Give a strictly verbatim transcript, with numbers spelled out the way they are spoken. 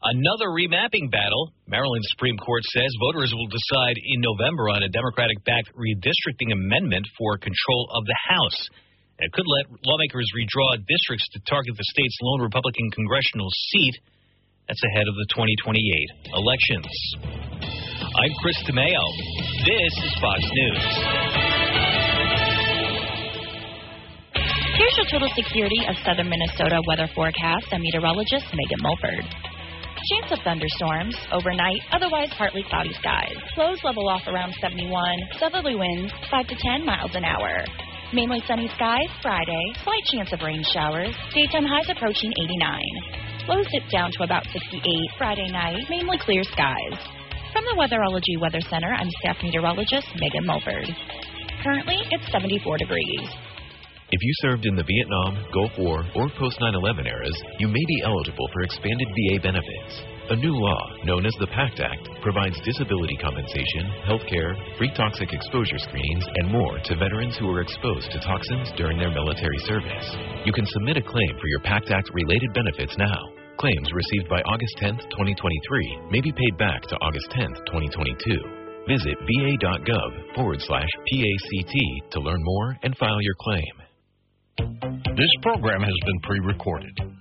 Another remapping battle. Maryland Supreme Court says voters will decide in November on a Democratic-backed redistricting amendment for control of the House. It could let lawmakers redraw districts to target the state's lone Republican congressional seat. That's ahead of the twenty twenty-eight elections. I'm Chris DeMeo. This is Fox News. Here's your total security of southern Minnesota weather forecast. I'm meteorologist Megan Mulford. Chance of thunderstorms overnight, otherwise partly cloudy skies. Lows level off around seventy-one. Southerly winds five to ten miles an hour. Mainly sunny skies Friday. Slight chance of rain showers. Daytime highs approaching eighty-nine. Lows dip down to about sixty-eight. Friday night, mainly clear skies. From the Weatherology Weather Center, I'm staff meteorologist Megan Mulford. Currently, it's seventy-four degrees. If you served in the Vietnam, Gulf War, or post nine eleven eras, you may be eligible for expanded V A benefits. A new law, known as the PACT Act, provides disability compensation, health care, free toxic exposure screenings, and more to veterans who were exposed to toxins during their military service. You can submit a claim for your PACT Act-related benefits now. Claims received by August tenth, twenty twenty-three may be paid back to August tenth, twenty twenty-two. Visit va.gov forward slash PACT to learn more and file your claim. This program has been pre-recorded.